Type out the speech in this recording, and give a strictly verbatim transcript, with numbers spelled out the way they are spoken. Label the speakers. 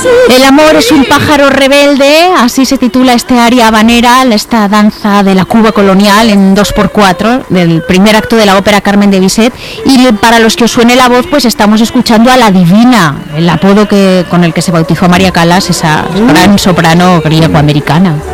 Speaker 1: El amor es un pájaro rebelde, así se titula este aria habanera, esta danza de la Cuba colonial en dos por cuatro, del primer acto de la ópera Carmen de Bizet. Y para los que os suene la voz, pues estamos escuchando a la Divina, el apodo que con el que se bautizó María Callas, esa gran soprano griego-americana.